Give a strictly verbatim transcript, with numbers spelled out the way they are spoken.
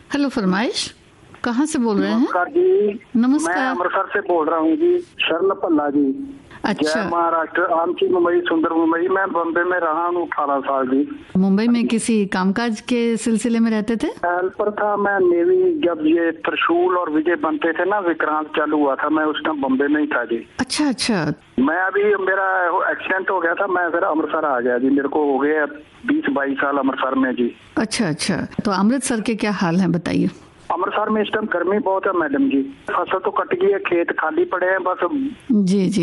Hello फरमाइश, कहाँ से बोल रहे हैं? नमस्कार जी। नमस्कार। मैं अमृतसर से बोल रहा हूँ जी, शरण पल्ला जी। अच्छा। जय महाराष्ट्र, आमची मुंबई, सुंदर मुंबई। मैं बम्बे में रहा हूँ अठारह साल जी। मुंबई में किसी कामकाज के सिलसिले में रहते थे? हेल्पर था मैं नेवी। जब ये त्रिशूल और विजय बनते थे ना, विक्रांत चालू हुआ था, मैं उस टाइम बम्बे में ही था जी। अच्छा अच्छा। मैं अभी, मेरा एक्सीडेंट हो गया था, मैं फिर अमृतसर आ गया जी। मेरे को हो गए बीस बाईस साल अमृतसर में जी। अच्छा अच्छा, तो अमृतसर के क्या हाल है बताइए। अमृतसर में इस टाइम गर्मी बहुत है मैडम जी। फसल तो कट गई है, खेत खाली पड़े हैं बस। जी जी।